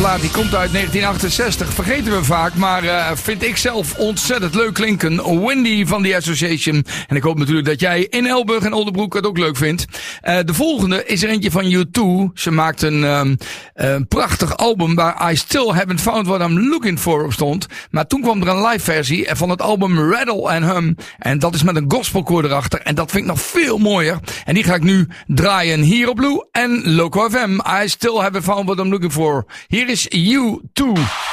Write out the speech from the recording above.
plaat die komt uit 1968. Vergeten we vaak, maar vind ik zelf ontzettend leuk klinken. Wendy van The Association. En ik hoop natuurlijk dat jij in Elburg en Oldenbroek het ook leuk vindt. De volgende is er eentje van U2. Ze maakt een prachtig album waar I Still Haven't Found What I'm Looking For op stond. Maar toen kwam er een live versie van het album Rattle and Hum. En dat is met een gospelkoor erachter. En dat vind ik nog veel mooier. En die ga ik nu draaien hier op Blue en Loco FM. I Still Haven't Found What I'm Looking For. Hier is U2.